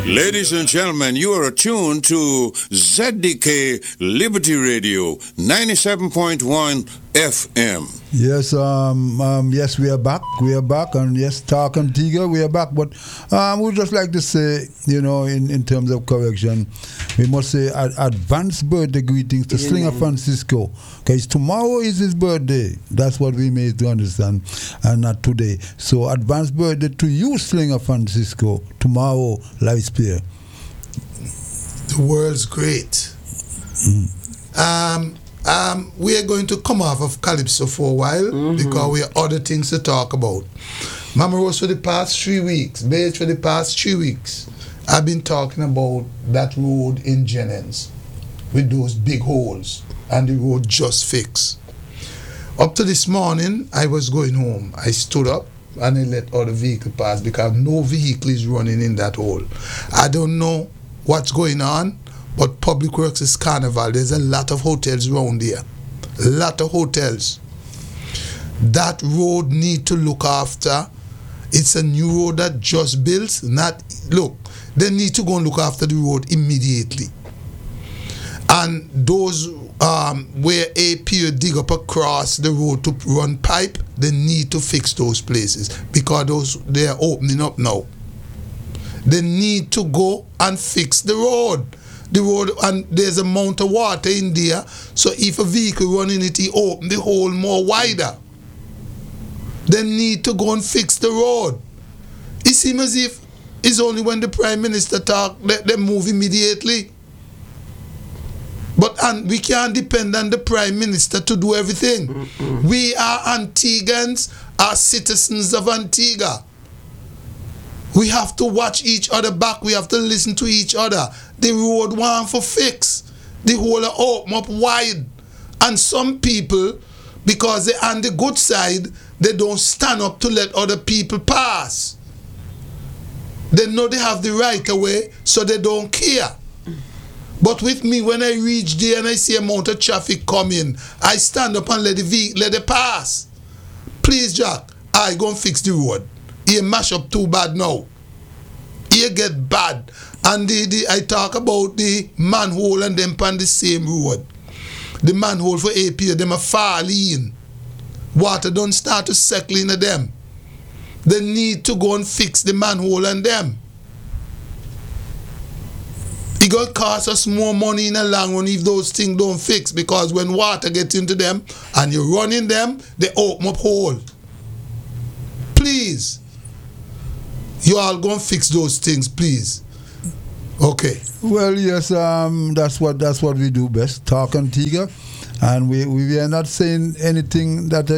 Ladies and gentlemen, you are attuned to ZDK Liberty Radio 97.1 FM. Yes, yes, we are back. We are back, and yes, Talk Antigua, we are back. But we would just like to say, in terms of correction, we must say advance birthday greetings to Slinger Francisco, because tomorrow is his birthday. That's what we made to understand, and not today. So advance birthday to you, Slinger Francisco. Tomorrow, life spare. The world's great. We are going to come off of Calypso for a while because we have other things to talk about. Mama Rose, for the past 3 weeks, Bates, for the past 3 weeks, I've been talking about that road in Jennings with those big holes and the road just fixed. Up to this morning, I was going home. I stood up and I let other vehicle pass because no vehicle is running in that hole. I don't know what's going on, but Public Works is Carnival. There's a lot of hotels around here. A lot of hotels. That road need to look after. It's a new road that just built. They need to go and look after the road immediately. And those where AP dig up across the road to run pipe, they need to fix those places because they are opening up now. They need to go and fix the road. And there's a amount of water in there, so if a vehicle running it, he open the hole more wider. They need to go and fix the road. It seems as if it's only when the Prime Minister talk that they move immediately. And we can't depend on the Prime Minister to do everything. We are Antiguans, are citizens of Antigua. We have to watch each other back. We have to listen to each other. The road want for fix. The hole open up wide. And some people, because they're on the good side, they don't stand up to let other people pass. They know they have the right of way, so they don't care. But with me, when I reach there and I see a amount of traffic coming, I stand up and let it pass. Please, Jack, I go and fix the road. He mash up too bad now. He get bad. And I talk about the manhole and them on the same road. The manhole for AP, them are fall in. Water don't start to settle into them. They need to go and fix the manhole and them. It going to cost us more money in the long run if those things don't fix, because when water gets into them and you run in them, they open up hole. Please. You all go and fix those things, please. Okay. Well, yes, that's what we do best. Talk Antigua, and we are not saying anything that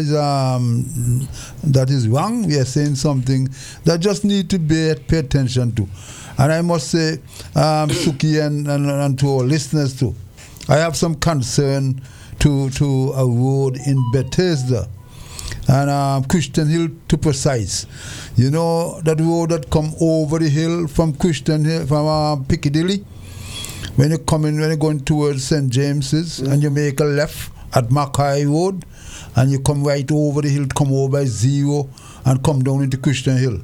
is wrong. We are saying something that just need to pay attention to. And I must say, Suki and to our listeners too, I have some concern to a road in Bethesda and Christian Hill to precise. You know that road that come over the hill from Christian Hill, from Piccadilly, when you're going towards St. James's and you make a left at Mackay Road and you come right over the hill, come over by Zero and come down into Christian Hill.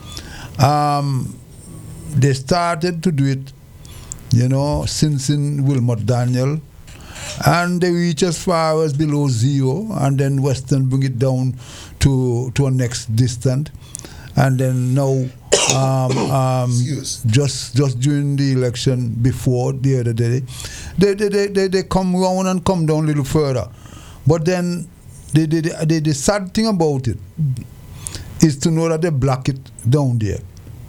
They started to do it, since in Wilmot Daniel, and they reach as far as below Zero, and then Western bring it down to a next distance, and then now just during the election before the other day, they come round and come down a little further, but then the sad thing about it is to know that they block it down there.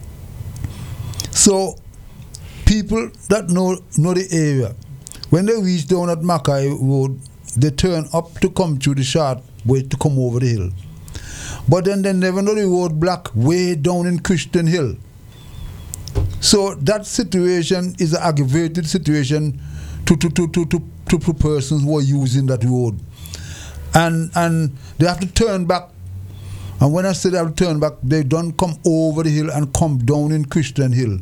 So people that know the area, when they reach down at Mackay Road, they turn up to come through the short way to come over the hill. But then they never know the road block way down in Christian Hill. So that situation is an aggravated situation to persons who are using that road. And they have to turn back. And when I say they have to turn back, they don't come over the hill and come down in Christian Hill.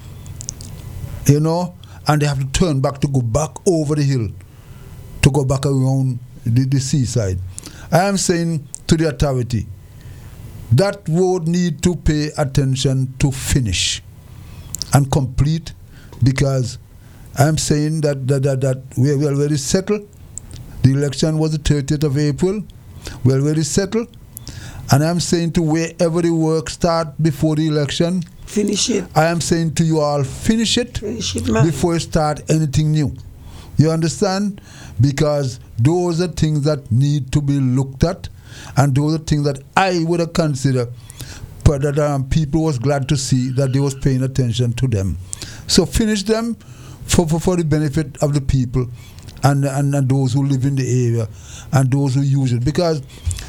And they have to turn back to go back over the hill, to go back around the seaside. I am saying to the authority, that road need to pay attention to finish. and complete, because I'm saying that we are already settled. The election was the 30th of April. We are already settled. And I'm saying to wherever the work start before the election, finish it. I am saying to you all, finish it Man. before you start anything new. You understand? Because those are things that need to be looked at, and those are things that I would have considered, but that people was glad to see that they was paying attention to them. So finish them for the benefit of the people and those who live in the area and those who use it. Because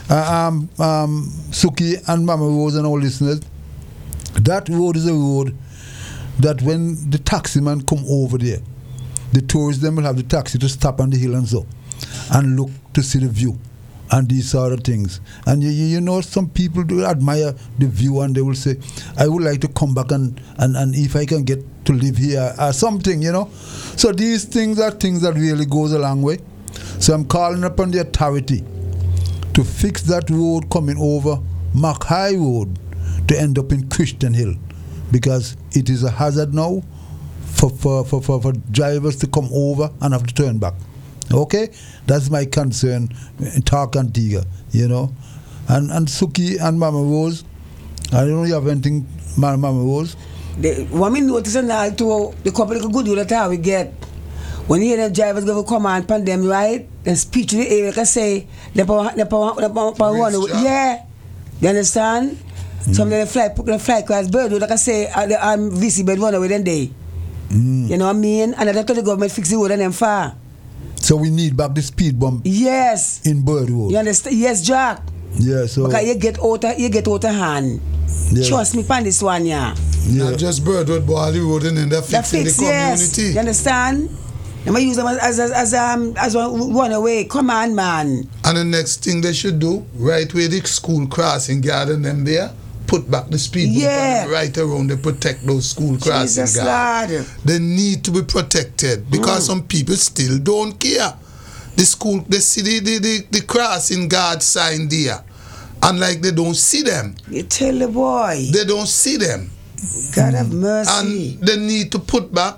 Suki and Mama Rose and our listeners, that road is a road that when the taxi man come over there, the tourists then will have the taxi to stop on the hill and so and look to see the view and these sort of things. And you know, some people do admire the view and they will say, I would like to come back and if I can get to live here or something, you know. So these things are things that really goes a long way. So I'm calling upon the authority to fix that road coming over Mac High Road to end up in Christian Hill, because it is a hazard now for drivers to come over and have to turn back. Okay? That's my concern in Talk Antigua, you know. And Suki and Mama Rose, I don't know if you have anything, Mama Rose? What me notice now to the couple of good that how we get. When you hear the drivers go come on them, right? Then speech to the area, can say, the power, yeah. You understand? Some of them fly across bird, like I say, I'm VC bed one away then day. You know what I mean? And I thought the government fix the road and them far. So we need back the speed bump. Yes. In Bird Road. You understand? Yes, Jack. Yeah, so because you get out of hand. Yeah. Trust me on this one, yeah. Not just Bird Road, but all the road and then they're fixing the community. Yes. You understand? They might use them as one away. Come on, man. And the next thing they should do, right where the school crossing guard and them there, put back the speed bump right around. They protect those school crossing guards. They need to be protected because some people still don't care. The school, they see the crossing guard sign there, and like they don't see them. You tell the boy. They don't see them. God have mercy. And they need to put back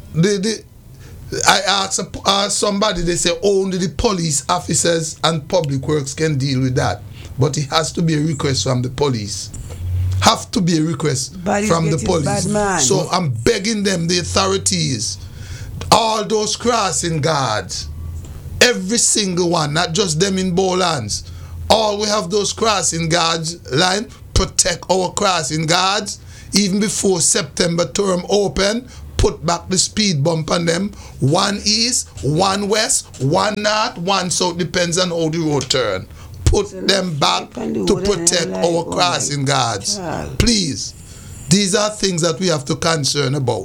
I asked somebody, they say only the police officers and public works can deal with that. But it has to be a request from the police. Have to be a request from the police. So I'm begging them, the authorities, all those crossing guards, every single one, not just them in Bowlands, all we have those crossing guards line, protect our crossing guards, even before September term open. Put back the speed bump on them. One east, one west, one north, one south, depends on how the road turn. Put them back to protect our crossing guards. Please. These are things that we have to concern about.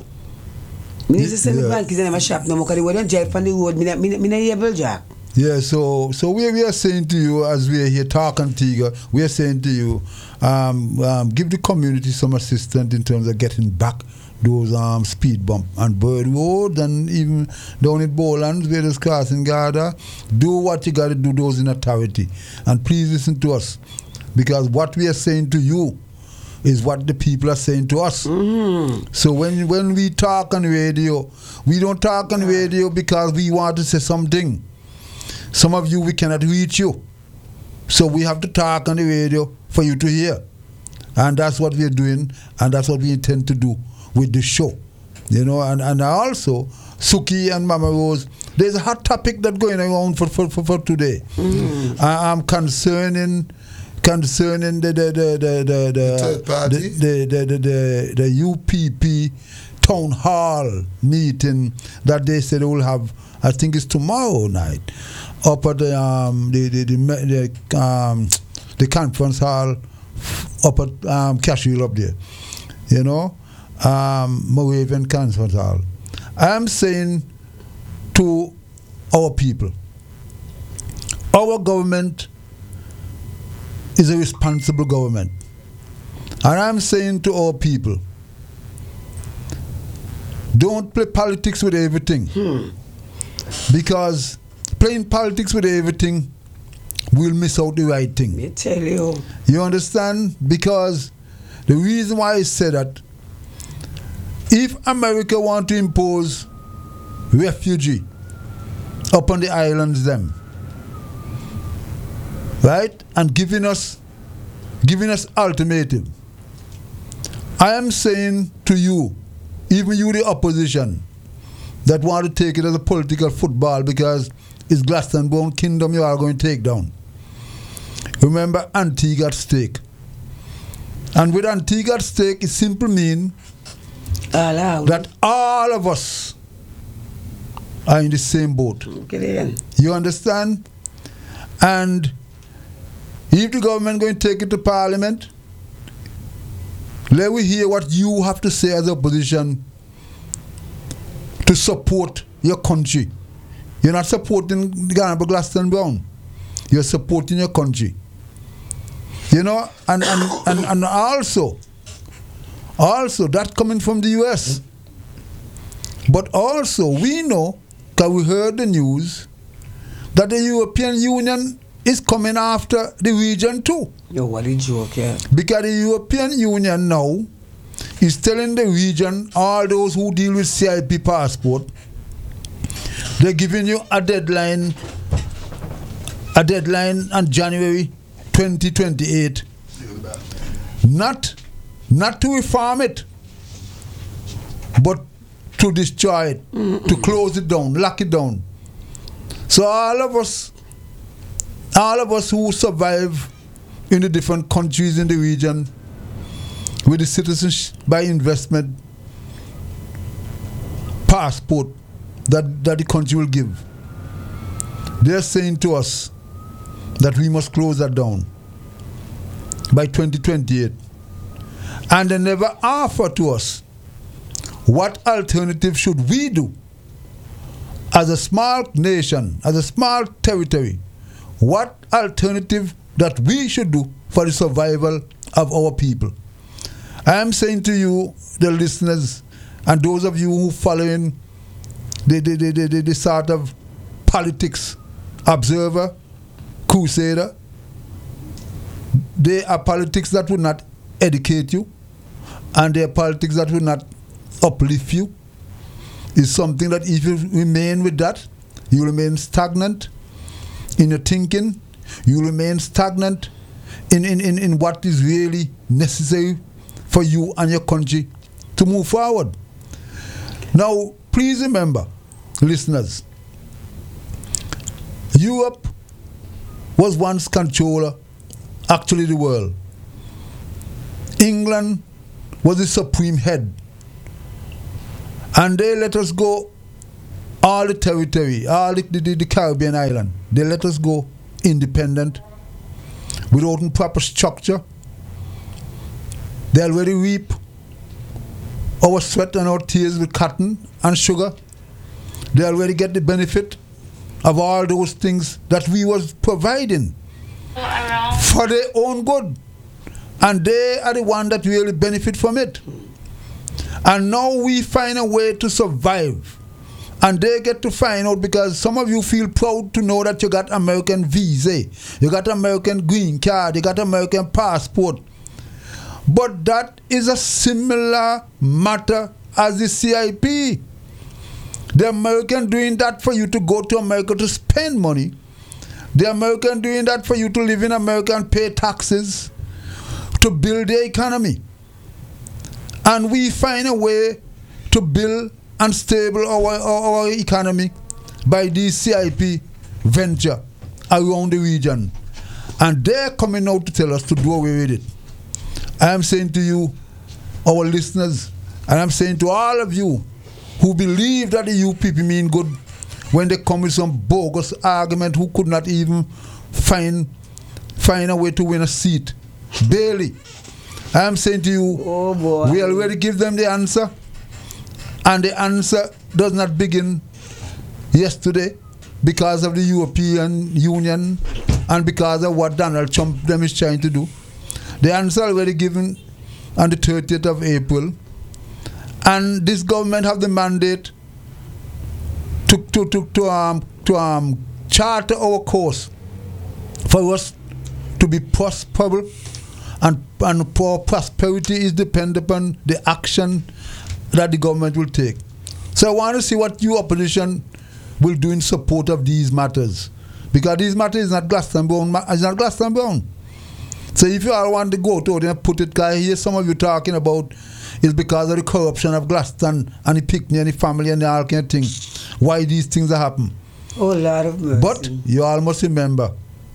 Yeah, so we are saying to you, as we are here talking Antigua, we are saying to you, give the community some assistance in terms of getting back those speed bump and Bird Road and even down in Bowlands where there's crossing guard. Do what you got to do, those in authority. And please listen to us, because what we are saying to you is what the people are saying to us. So when we talk on radio, we don't talk on radio because we want to say something. Some of you, we cannot reach you. So we have to talk on the radio for you to hear. And that's what we are doing, and that's what we intend to do with the show, you know. And also Suki and Mama Rose, there's a hot topic that's going around for today. I'm concerning the third party, the UPP town hall meeting that they said they will have. I think it's tomorrow night up at the conference hall up at Cashville up there, you know. Moravian Conference Hall. I am saying to our people, our government is a responsible government. And I'm saying to our people, don't play politics with everything. Because playing politics with everything will miss out the right thing. Me tell you. You understand? Because the reason why I say that, If America want to impose refugee upon the islands them, right, and giving us ultimatum, I am saying to you, even you the opposition, that want to take it as a political football because it's Glastonbury Kingdom you are going to take down. Remember, Antigua at stake. And with Antigua at stake, it simply means that all of us are in the same boat. You understand? And if the government going to take it to Parliament, let we hear what you have to say as opposition to support your country. You're not supporting Ghana Glastonbury. You're supporting your country. You know, and also that coming from the US. But also we know, because we heard the news, that the European Union is coming after the region too. Yo, what a joke, yeah. Because the European Union now is telling the region, all those who deal with CIP passport, they're giving you a deadline on January 2028. Not to reform it, but to destroy it, to close it down, lock it down. So all of us who survive in the different countries in the region with the citizenship by investment passport that the country will give, they're saying to us that we must close that down by 2028. And they never offer to us what alternative should we do as a small nation, as a small territory, what alternative that we should do for the survival of our people. I am saying to you, the listeners, and those of you who following the sort of politics, observer, crusader, they are politics that will not educate you, and they are politics that will not uplift you. It's something that if you remain with that, you remain stagnant in your thinking, you remain stagnant in what is really necessary for you and your country to move forward. Now, please remember, listeners, Europe was once controller, actually the world. England was the supreme head. And they let us go all the territory, all the Caribbean island. They let us go independent, without proper structure. They already reap our sweat and our tears with cotton and sugar. They already get the benefit of all those things that we was providing for their own good. And they are the one that really benefit from it. And now we find a way to survive. And they get to find out, because some of you feel proud to know that you got American visa, you got American green card, you got American passport. But that is a similar matter as the CIP. The American doing that for you to go to America to spend money. The American doing that for you to live in America and pay taxes to build the economy. And we find a way to build and stable our economy by this CIP venture around the region. And they're coming out to tell us to do away with it. I am saying to you, our listeners, and I'm saying to all of you who believe that the UPP mean good when they come with some bogus argument who could not even find a way to win a seat. Barely. I am saying to you, oh boy, we already give them the answer. And the answer does not begin yesterday because of the European Union and because of what Donald Trump them is trying to do. The answer already given on the 30th of April. And this government have the mandate to charter our course for us to be prosperous, and prosperity is dependent upon the action that the government will take. So I want to see what you opposition will do in support of these matters. Because these matters is not Glastonbury, it's not Glastonbury. So if you all want to go to it and put it, because I hear some of you talking about it's because of the corruption of Glaston and the Pickney and the family and the all kind of thing, why these things are happening. Oh, Lord of mercy. But you all must remember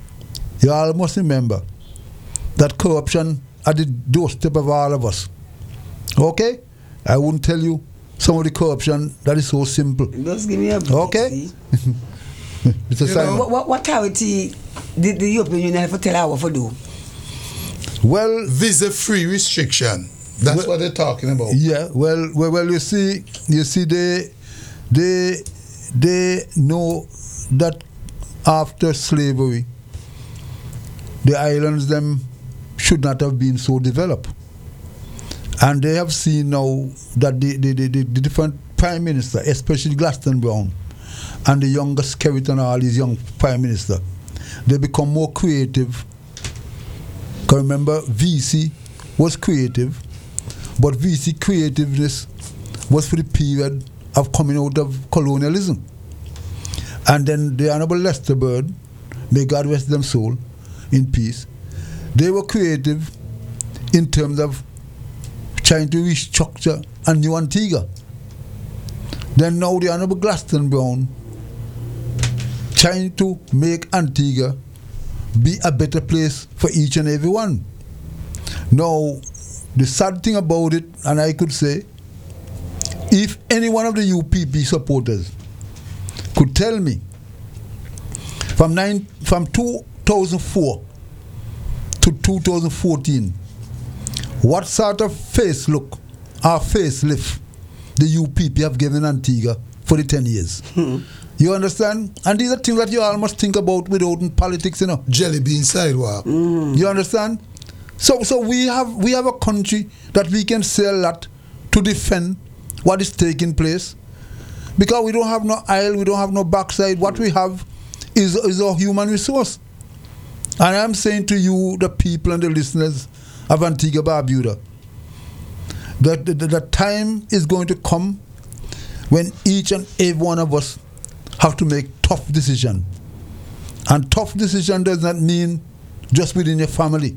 that corruption at the doorstep of all of us. Okay? I wouldn't tell you some of the corruption that is so simple. Just give me a break, Okay? see? Mr. Simon. What authority did the European Union have to tell our to do? Well, Visa-free restriction. That's what they're talking about. yeah, well, you see, they know that after slavery, the islands them should not have been so developed, and they have seen now that the different prime minister, especially Glaston Brown, and the youngest Kerrit and all these young prime minister, they become more creative. Because remember, VC was creative, but VC creativeness was for the period of coming out of colonialism. And then the Honorable Lester Bird, may God rest them soul in peace, they were creative in terms of trying to restructure a new Antigua. Then now the Honorable Glaston Brown trying to make Antigua be a better place for each and every one. Now, the sad thing about it, and I could say, if any one of the UPP supporters could tell me from 2004 to 2014 what sort of facelift the UPP have given Antigua for the 10 years. You understand? And these are things that you all must think about without in politics, you know. Jelly bean sidewalk. You understand? So we have a country that we can say a lot to defend what is taking place, because we don't have no aisle, we don't have no backside. What we have is a human resource. And I'm saying to you, the people and the listeners of Antigua Barbuda, that the time is going to come when each and every one of us have to make tough decisions. And tough decision does not mean just within your family.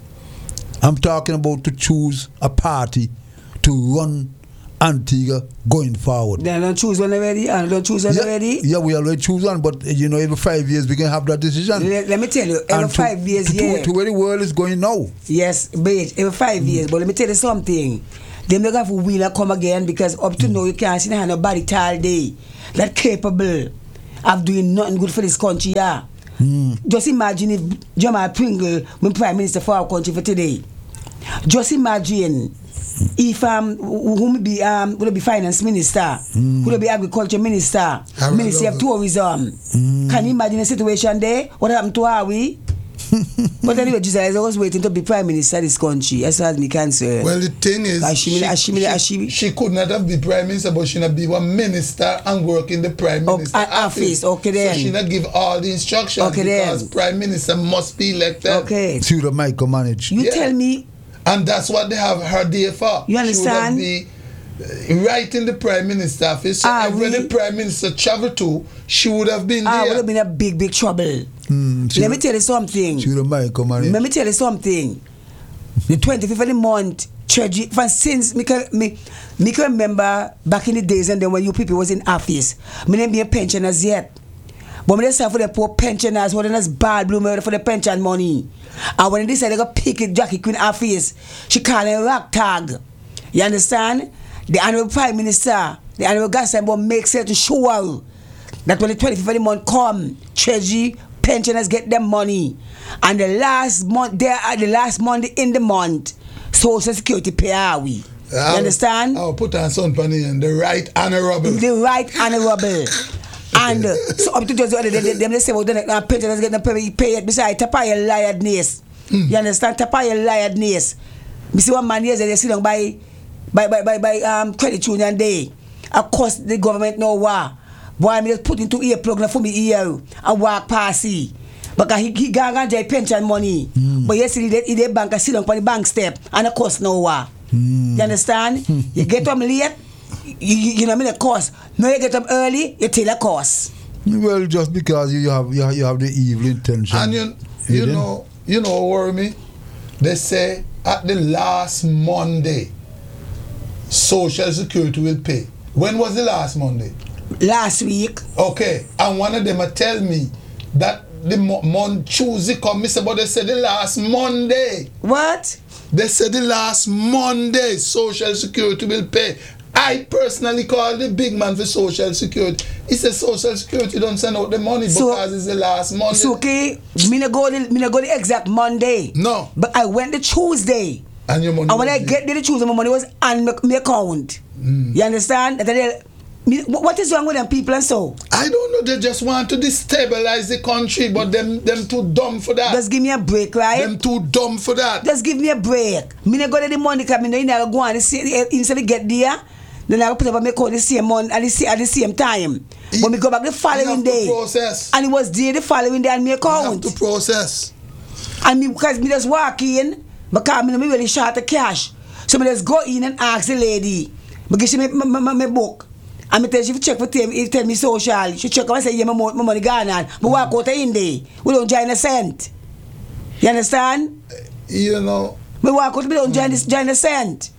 I'm talking about to choose a party to run Antigua going forward. Then don't choose one already, and don't choose one already. Yeah, we already choose one, but you know, every 5 years we can have that decision. Let me tell you, every 5 years, to where the world is going now. Yes, but every 5 years. But let me tell you something. Them not have to win and come again, because up to now you can't see nobody all day that capable of doing nothing good for this country. Yeah. Just imagine if Jamal Pringle been Prime Minister for our country for today. Just imagine if who would be Finance Minister, who would be Agriculture Minister, Ministry of Tourism. Can you imagine the situation there? What happened to Harvey? But anyway, Jesus, I was waiting to be Prime Minister of this country, as far as me concerned. Well, the thing is, she could not have been Prime Minister, but she not be one minister and work in the Prime Minister office. Okay, then. So she not give all the instructions, okay, because then. Prime Minister must be elected. Okay. She would micromanage. You tell me. And that's what they have her there for. You understand? She would have been right in the Prime Minister office. So when the Prime Minister traveled to, she would have been there. Would have been a big trouble. Let me tell you something. She would micromanage. Let me tell you something. The 25th of the month, since me can remember back in the days and then when you people was in office, me didn't be a pensioners yet. But me just for the poor pensioners, what is bad blue for the pension money. And when they decided to pick it, Jackie Queen office, she called it rock tag. You understand? The Honorable Prime Minister, the Honorable Gaston, make certain sure that when the 25th of the month come, Treasury pensioners get them money. And the last Monday in the month, Social Security pay are we. You understand? I'll put on some penny and the Right Honorable. The Right Honorable. And so up to just the other day, them they say about the pensioners get them pay it beside Tapaya liardness. You understand? Tapaya liardness. Me see one man yesterday they sit down by credit union day. Of course the government know why. Boy, I just put into earplug for me ear and walk past he. Because he got pension money. But yesterday he bank sit down on the bank step and of course know why. You understand? You get them late, you know what I mean, the course. Now you get up early, you take a course. Well, just because you have the evil intention. And you know what worry me? They say at the last Monday, Social Security will pay. When was the last Monday? Last week. Okay, and one of them tell me that the month Tuesday come, but they said the last Monday. What? They said the last Monday Social Security will pay. I personally called the big man for Social Security. He said Social Security don't send out the money because it's the last Monday. It's okay. Me not go the exact Monday. No. But I went the Tuesday. And your money. And when I get there the Tuesday, my money was on my account. You understand? What is wrong with them people and so? I don't know. They just want to destabilize the country, but them too dumb for that. Just give me a break, right? Them too dumb for that. Just give me a break. Me not go to the money because me not go on instead of get there. Then I put up my account the same month at the same time. But me go back the following day. Process. And it was there the following day on my account. You have to process. And me because me just walk in because me really short of cash. So me just go in and ask the lady. Me give she my book. And me tell she check for them, he tell me social. She check and say, yeah, my money gone on. But walk out in there. We don't join a cent. You understand? You know. We walk out, we don't join a cent.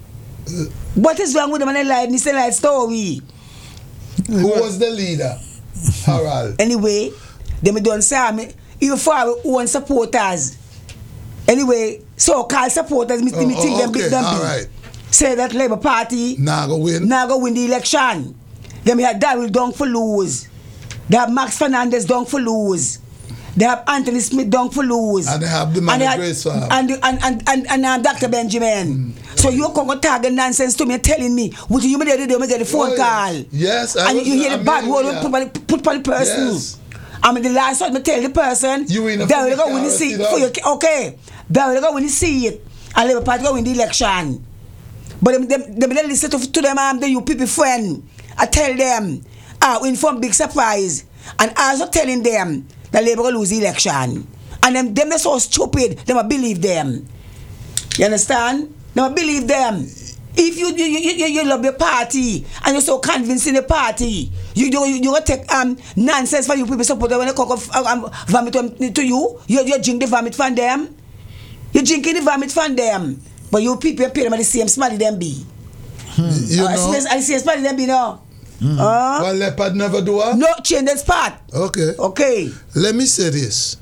What is wrong with them and they lie? It's a lie story. Who was the leader? Harold. Anyway, they me don't say me even for our own supporters. Anyway, so-called supporters, me think them big them. All right. Say that Labour Party Nah go win the election. Then we had Daryl Dunk for lose. They have Max Fernandez Dunk for lose. They have Anthony Smith Dunk for lose. And they have the man Grace Farm. And Dr. Benjamin. So you come target nonsense to me telling me what you get the phone call. Yes, and you hear the bad word put on the person. Yes. I mean the last one me tell the person Daryl go when you see for you okay. Daryl go when you see it. And Labour Party go win the election. But them listen to them the UPP friend. I tell them, inform big surprise. And also telling them that Labour will lose the election. And them are so stupid, they might believe them. You understand? They might believe them. If you love your party and you're so convinced in the party, you gonna take nonsense for you people support when they cook vomit to you. You drink the vomit from them. You drinking the vomit from them. But you people pay them at the same smelly them be. You know? I see smelly them be now. Well, leopard never do what? No change that spot. Okay. Let me say this.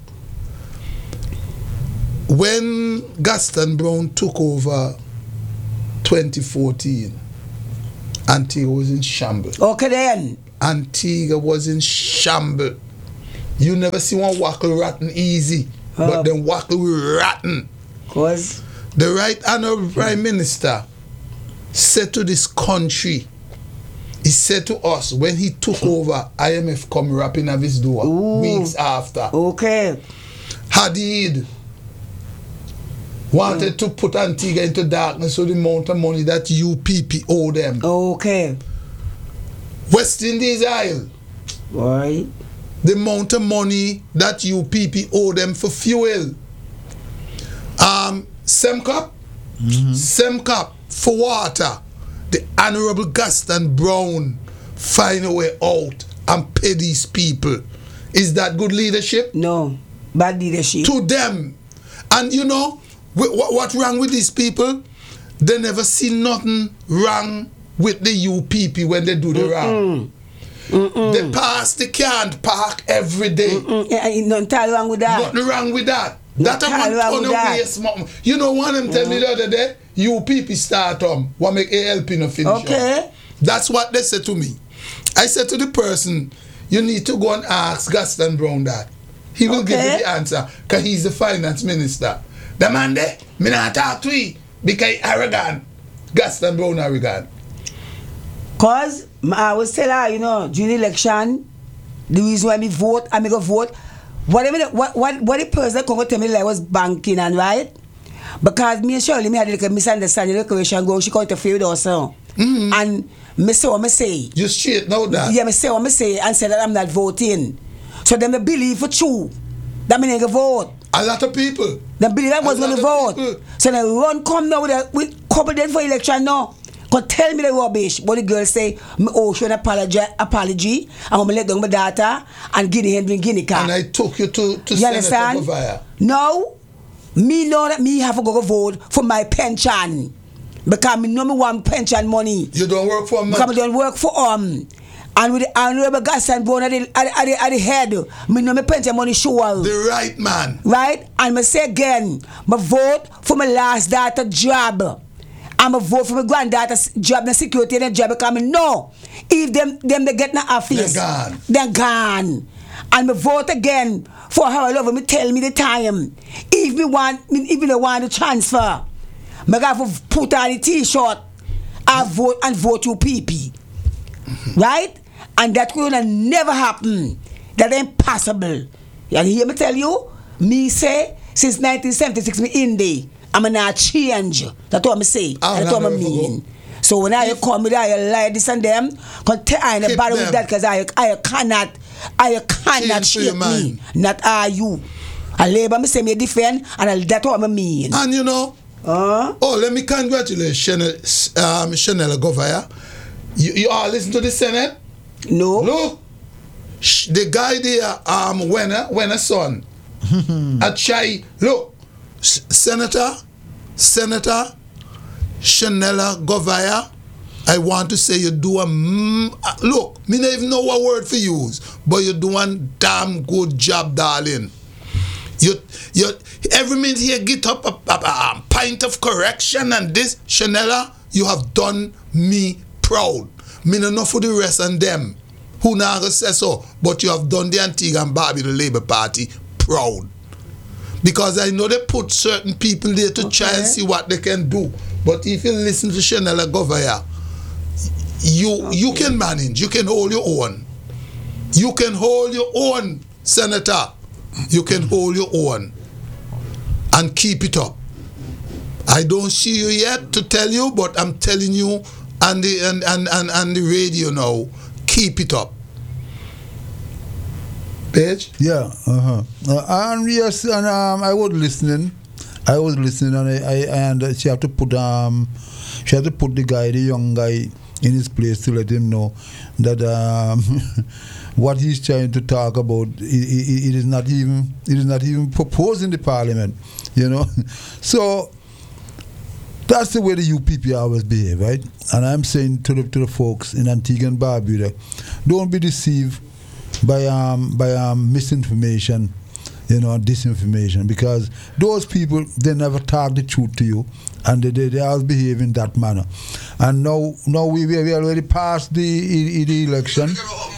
When Gaston Brown took over 2014, Antigua was in shambles. Okay then. Antigua was in shambles. You never see one wackle rotten easy, but then wackle rotten. Cause the Right Honorable Prime Minister said to this country, he said to us when he took over, IMF come rapping at his door weeks after. Okay. Hadid wanted to put Antigua into darkness so the amount of money that UPP owe them. Okay. West Indies Isle. Why? The amount of money that UPP owe them for fuel. Semcop. Semcop for water. The Honorable Gaston Brown find a way out and pay these people. Is that good leadership? No. Bad leadership. To them. And you know, what wrong with these people? They never see nothing wrong with the UPP when they do the wrong. They pass, they can't park every day. Nothing wrong with that. Nothing wrong with that. That I want to waste money. You know, one of them tell me the other day, UPP start what make ALP no finish. Okay. That's what they said to me. I said to the person, you need to go and ask Gaston Brown that. He will give you the answer because he's the finance minister. The man there, me not talk to him because he arrogant. Gaston Brown arrogant. Cause I was tell her, you know, during the election, the reason why me vote, I go vote. What the person come tell me like was banking and right? Because me and Shirley me had like a misunderstanding the question go, she called to fail also. And me say what me say. You straight know that? Yeah, me say what me say and say that I'm not voting. So them they believe for true. That mean they go vote. A lot of people. They believe I was going to vote. People. So they run come now with couple days for election now. Could tell me the rubbish, but the girl say, me owe you an apology, I'm gonna let down my daughter and guinea hen bring guinea cat. And I took you to You Senator understand? Govaya. No, me know that me have to go vote for my pension. Because me know me want pension money. You don't work for him? Because I don't work for and with the honorable gas and bone at the head, me know my pension money sure. The right man. Right? And me say again, me vote for my last daughter job. I'm a vote for my granddaughter's job, the security and job, because I know if them they get in the office, they're gone. And me vote again for how I love her. Me tell me the time. If me want to transfer, me got to put on the T-shirt, I vote you PP. Right? And that could never happen. That ain't possible. You hear me tell you? Me say, since 1976, me in there. I'm not change. That's what I say. That's what I mean. So when I come with I lie this and them, I ain't bother with that because I cannot shake me. Not are you. I labor me say me defend and that's what I mean. And you know, let me congratulate Chanel Govaya. You all listen to the Senate? No. Look, the guy there, when a son, a chai, look, Senator Chanel Govaya, I want to say you do a look, me don't even know what word for use, but you do a damn good job, darling. You every minute here get up a pint of correction and this, Chanel, you have done me proud. Me no know for the rest and them who now say so, but you have done the Antigua and Barbuda, the Labour Party, proud. Because I know they put certain people there to try and see what they can do. But if you listen to Chanel Govaya, you can manage, you can hold your own. You can hold your own, Senator. You can hold your own and keep it up. I don't see you yet to tell you, but I'm telling you on the radio now, keep it up. Page? Yeah, and yes, and I was listening, and she had to put the guy, the young guy, in his place to let him know that what he's trying to talk about, it is not even proposed in the parliament, you know. So that's the way the UPP always behave, right? And I'm saying to the folks in Antigua and Barbuda, don't be deceived by misinformation, you know, disinformation, because those people, they never talk the truth to you, and they always behave in that manner. And now we already passed the election.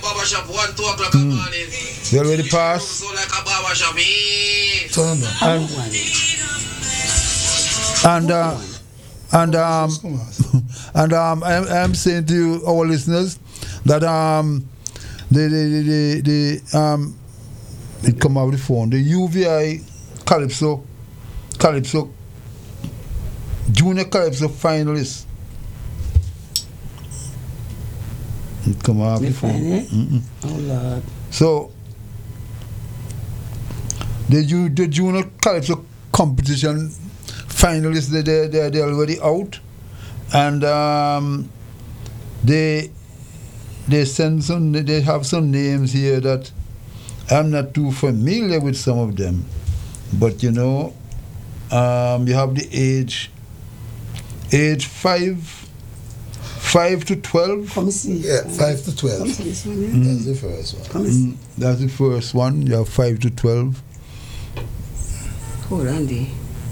We already passed. And I'm saying to you, our listeners, that it come out with the phone. The UVI Calypso Junior Calypso finalist. It come out with the phone. Oh Lord. So the Junior Calypso competition finalists, they're already out, and they have some names here that I'm not too familiar with some of them, but you know, you have the age 5 to 12. Come see. Yeah, 5 to 12. Come see this one, yeah? That's the first one. Come see. That's the first one. You have 5 to 12. Hold on there.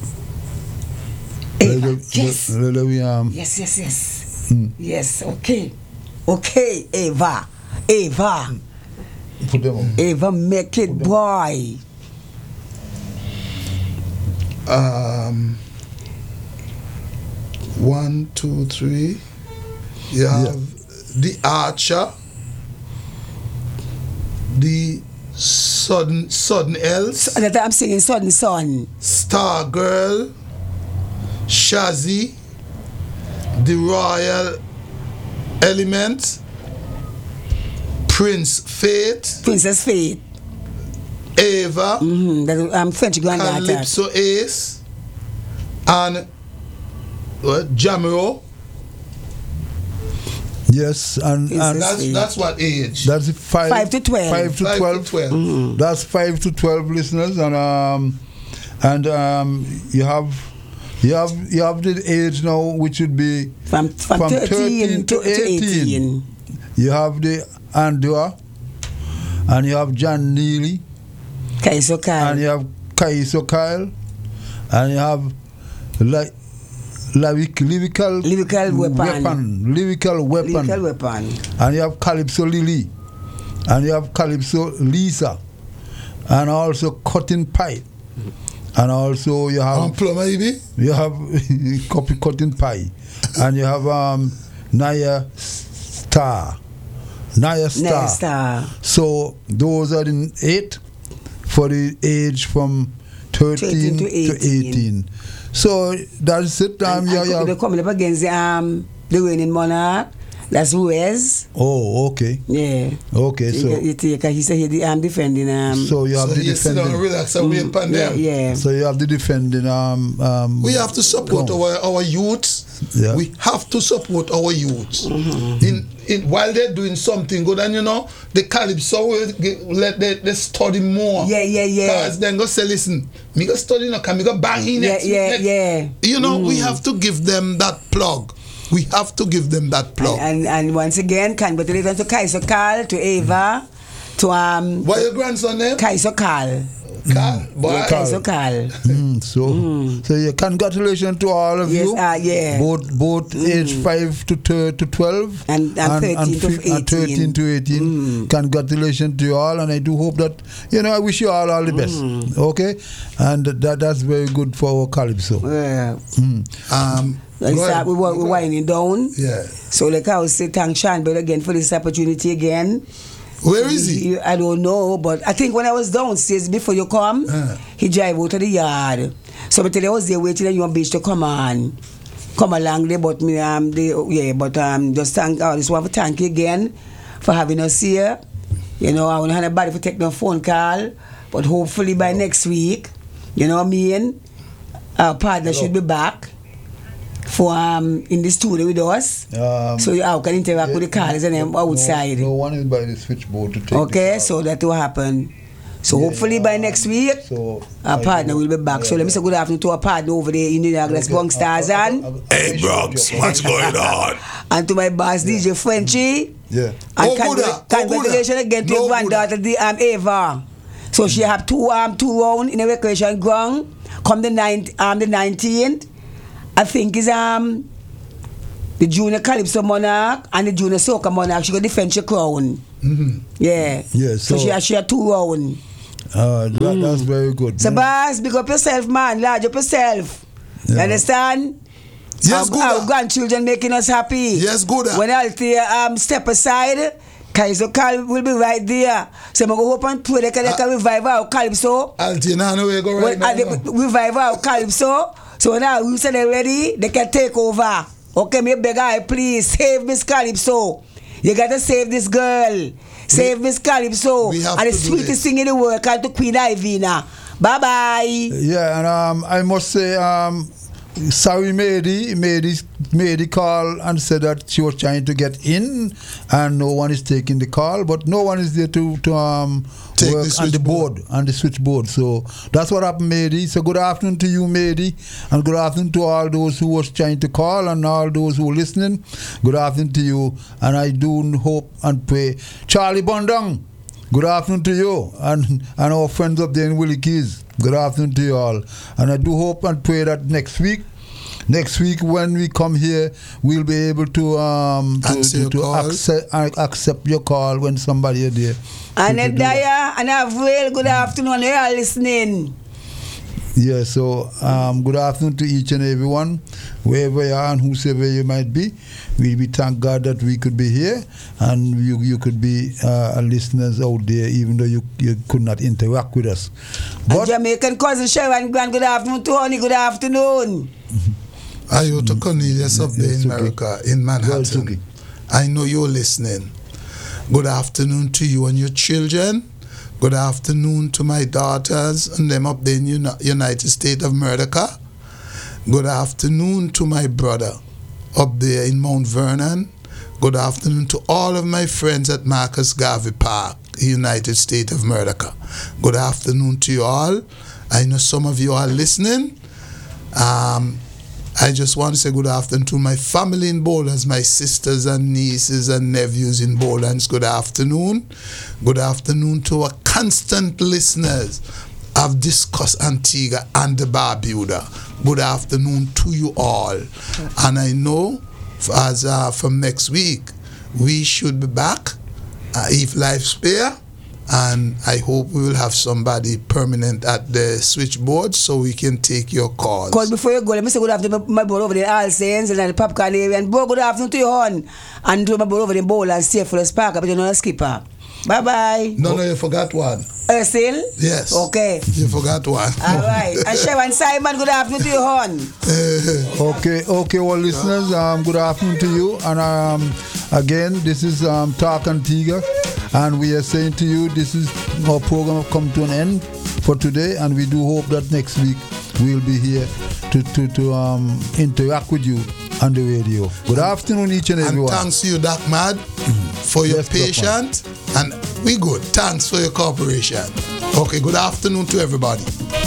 Yes. Yes. Yes, okay. Okay, Eva. Put them on. Eva, make it, boy. 1, 2, 3. You have the Archer, the Sudden Else. That I'm singing Sudden Son. Star Girl, Shazzy, the Royal Element, Princess Faith, Eva, French granddaughter. Calypso Ace, and Jamiro, Yes, and That's what age? that's 5 to 12. 5 to 5 12. to 12. That's 5 to 12 listeners, and you have the age now, which would be From 13 to 18. You have the Andua, and you have John Neely, Kaiso and you have Kaiso Kyle, and you have lyrical weapon, and you have Calypso Lily, and you have Calypso Lisa, and also Cotton Pie, and also you have maybe? You have Cotton Pie, and you have Naya Star. So those are the 8 for the age from 13 to 18. So that's it. They're coming up against the reigning monarch. That's Ruiz. Oh, okay. Yeah. Okay, so you take. He said I'm defending. So you have the defending. Sit down and relax and wait upon them. Yeah. So you have the defending. We have to support our youths. Yeah. We have to support our youths. While they're doing something good, and the Calypso will let they study more. Yeah. Because then go say, listen, me go study now, can me go bang in next week. We have to give them that plug. We have to give them that plug. And once again, congratulations to Kaiso Carl, to Ava, to What your grandson name? Kaiso Carl. Carl. Kaiso Carl. So yeah, congratulations to all of you. Yeah. Both age 5 to 12 and 13 to 18. Congratulations to you all, and I do hope that I wish you all the best. Okay, and that's very good for our Calypso. We're winding down. Yeah. So like I was saying, thank Sean Bell again for this opportunity again. Where is he? I don't know, but I think when I was downstairs before you come, he drive out to the yard. So I tell you, I was there waiting on you on beach to come along there, but just thank God. Just want to thank you again for having us here. I want to have anybody for taking a phone call, but hopefully by next week, me and our partner should be back for in the studio with us, so you can interact with the callers and them outside. No one is by the switchboard to take. Okay, so that will happen. So hopefully by next week, our partner will be back. So let me say good afternoon to our partner over there in Niagara Bronx Stars and Hey Bronx, what's going on? And to my boss DJ Frenchy. Yeah. And congratulations again to your granddaughter Ava. So she have two rounds in a recreation ground. Come the 19th. I think is the junior Calypso monarch and the junior soca monarch. She got defend her crown. Yeah. So she has 2 rounds. That's very good. So boss, big up yourself, man. Large up yourself. You understand? Yes, our grandchildren making us happy. Yes, good. When Althea step aside, Kaiso Carl will be right there. So I'm going to hope and pray they can revive our Calypso. Althea, now we go right now. Revive our Calypso. So now we say they're ready, they can take over. Okay, me beg I, please save Miss Calypso. You gotta save this girl. Save Miss Calypso. And the sweetest thing in the world, called to Queen Ivina. Bye bye. Yeah, and I must say, sorry, Mady call and said that she was trying to get in, and no one is taking the call, but no one is there to work on the switchboard. So that's what happened, Mady. So good afternoon to you, Mady, and good afternoon to all those who was trying to call and all those who were listening. Good afternoon to you, and I do hope and pray. Charlie Bondong, good afternoon to you, and our friends up there in Willie Keys. Good afternoon to you all. And I do hope and pray that next week when we come here, we'll be able to accept your call when somebody is there. And Daya and Avril, good afternoon. They are listening. Yeah, so good afternoon to each and everyone, wherever you are and whosoever you might be. We thank God that we could be here, and you could be listeners out there, even though you could not interact with us. But Jamaican cousin Sharon Grant, good afternoon to honey, good afternoon. Are you to Cornelius up there in America, in Manhattan? I know you're listening. Good afternoon to you and your children. Good afternoon to my daughters and them up there in United States of America. Good afternoon to my brother up there in Mount Vernon. Good afternoon to all of my friends at Marcus Garvey Park, United States of America. Good afternoon to you all. I know some of you are listening. I just want to say good afternoon to my family in Bowlands, my sisters and nieces and nephews in Bowlands. Good afternoon. Good afternoon to our constant listeners of Discuss Antigua and the Barbuda. Good afternoon to you all. And I know as from next week, we should be back if life spare. And I hope we will have somebody permanent at the switchboard so we can take your calls. Call before you go, let me say good afternoon to my boy over there, All Saints and the Popcorn area. And boy, good afternoon to you, hon. And to my boy over there, Bowl and stay for the spark, but you know, skipper. Bye-bye. No, you forgot one. Still? Yes. Okay. You forgot one. All right. And Sharon Simon, good afternoon to you, hon. Okay, well, listeners, good afternoon to you. And again, this is Talk Antigua. And we are saying to you, this is our program come to an end for today, and we do hope that next week we'll be here to interact with you on the radio. Good afternoon, each and everyone. And thanks to you, Doc Mad, for your patience. And we good. Thanks for your cooperation. Okay, good afternoon to everybody.